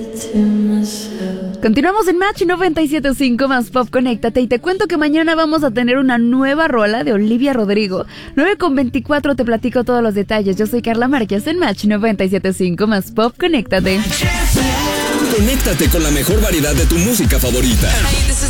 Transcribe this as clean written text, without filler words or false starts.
Continuamos en Match 97.5 más Pop, conéctate y te cuento que mañana vamos a tener una nueva rola de Olivia Rodrigo. 9:24 te platico todos los detalles. Yo soy Carla Márquez en Match 97.5 más Pop, conéctate. Conéctate con la mejor variedad de tu música favorita. Hey, this is